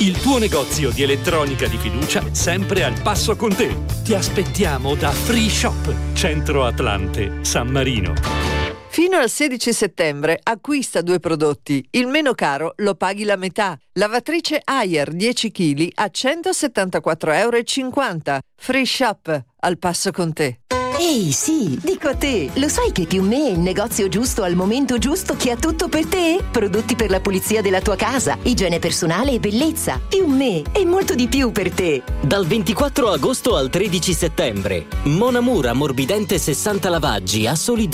il tuo negozio di elettronica di fiducia sempre al passo con te. Ti aspettiamo da Free Shop, Centro Atlante, San Marino. Fino al 16 settembre acquista 2 prodotti. Il meno caro lo paghi la metà. Lavatrice Haier 10 kg a €174,50. Free Shop, al passo con te. Ehi, sì, dico a te, lo sai che Più Me è il negozio giusto al momento giusto che ha tutto per te? Prodotti per la pulizia della tua casa, igiene personale e bellezza. Più Me è molto di più per te. Dal 24 agosto al 13 settembre. Mon Amour ammorbidente 60 lavaggi a soli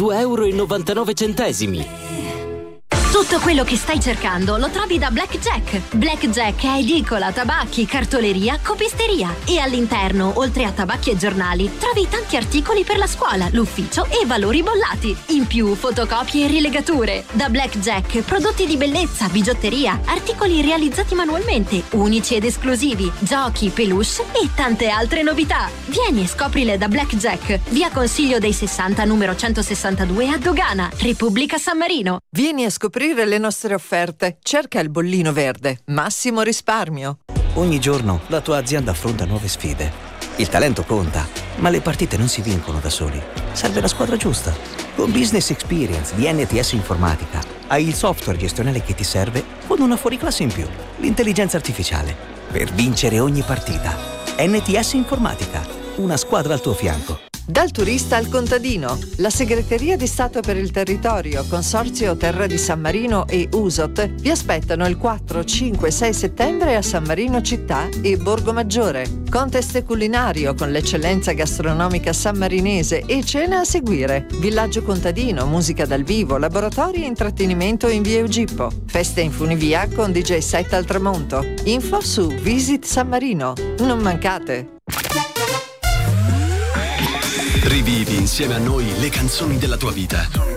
€2,99. Tutto quello che stai cercando lo trovi da Blackjack. Blackjack è edicola, tabacchi, cartoleria, copisteria. E all'interno, oltre a tabacchi e giornali, trovi tanti articoli per la scuola, l'ufficio e valori bollati. In più, fotocopie e rilegature. Da Blackjack, prodotti di bellezza, bigiotteria, articoli realizzati manualmente, unici ed esclusivi, giochi, peluche e tante altre novità. Vieni e scoprile da Blackjack. Via Consiglio dei 60, numero 162 a Dogana, Repubblica San Marino. Vieni a scoprire le nostre offerte. Cerca il bollino verde. Massimo risparmio. Ogni giorno la tua azienda affronta nuove sfide. Il talento conta, ma le partite non si vincono da soli. Serve la squadra giusta. Con Business Experience di NTS Informatica hai il software gestionale che ti serve con una fuoriclasse in più, l'intelligenza artificiale, per vincere ogni partita. NTS Informatica, una squadra al tuo fianco. Dal turista al contadino, la Segreteria di Stato per il Territorio, Consorzio Terra di San Marino e USOT vi aspettano il 4, 5 e 6 settembre a San Marino città e Borgo Maggiore. Contest culinario con l'eccellenza gastronomica sammarinese e cena a seguire. Villaggio contadino, musica dal vivo, laboratori e intrattenimento in via Eugippo. Feste in funivia con DJ set al tramonto. Info su Visit San Marino. Non mancate! Rivivi insieme a noi le canzoni della tua vita.